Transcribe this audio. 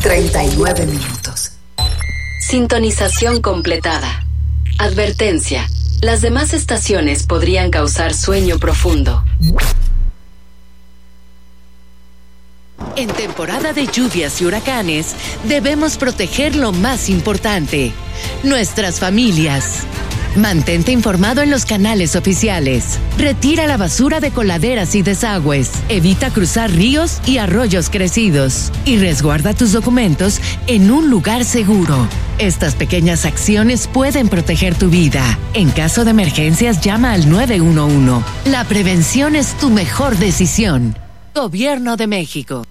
39 minutos. Sintonización completada. Advertencia. Las demás estaciones podrían causar sueño profundo. En temporada de lluvias y huracanes, debemos proteger lo más importante: nuestras familias. Mantente informado en los canales oficiales. Retira la basura de coladeras y desagües. Evita cruzar ríos y arroyos crecidos. Y resguarda tus documentos en un lugar seguro. Estas pequeñas acciones pueden proteger tu vida. En caso de emergencias, llama al 911. La prevención es tu mejor decisión. Gobierno de México.